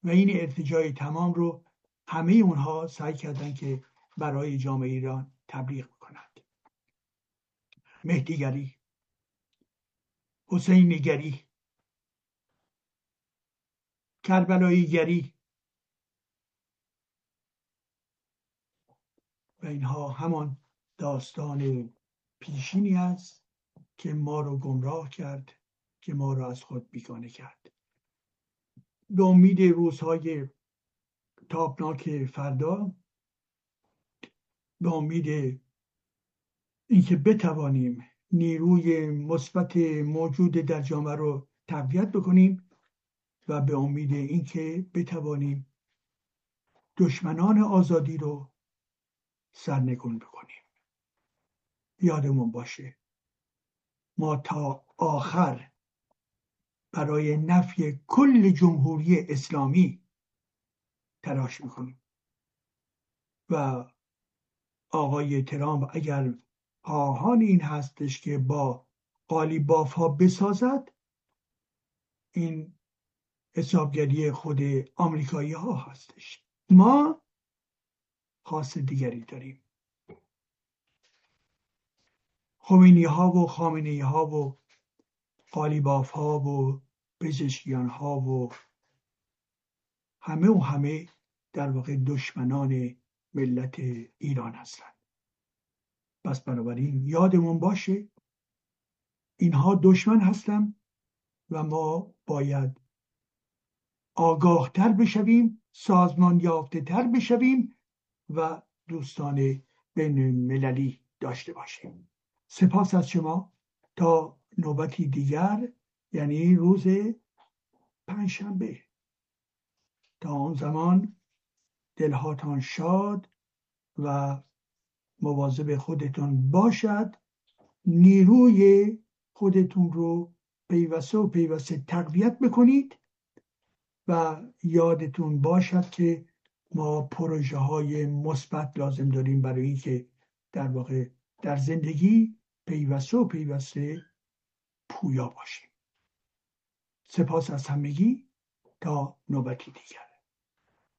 و این ارتجاع تمام رو همه اونها سعی کردن که برای جامعه ایران تبلیغ کنند. مهدیگری، حسینیگری، کربلاییگری و اینها همان داستان پیشینی است که ما رو گمراه کرد، که ما رو از خود بیگانه کرد. به امید روزهای تابناک فردا، به امید اینکه بتوانیم نیروی مثبت موجود در جامعه رو تقویت بکنیم و به امید اینکه بتوانیم دشمنان آزادی رو سرنگون بکنیم. یادمون باشه ما تا آخر برای نفی کل جمهوری اسلامی تلاش میکنیم و آقای ترامپ اگر خواهان این هستش که با قالیباف ها بسازد، این حسابگری خود آمریکایی ها هستش. ما خاص دیگری داریم. خمینی ها و خامنه‌ای ها و قالیباف ها و پزشکیان ها و همه در واقع دشمنان ملت ایران هستند. پس بنابراین یادمون باشه اینها دشمن هستند و ما باید آگاهتر بشویم، سازمان یافته تر بشویم و دوستان بین المللی داشته باشیم. سپاس از شما. تا نوبتی دیگر، یعنی روز پنجشنبه. تا آن زمان دلهاتان شاد و مواظب خودتون باشد. نیروی خودتون رو پیوسته تقویت بکنید و یادتون باشد که ما پروژه های مثبت لازم داریم برای اینکه در واقع در زندگی پیوسته پویا باشیم. سپاس از همگی. تا نوبتی دیگر.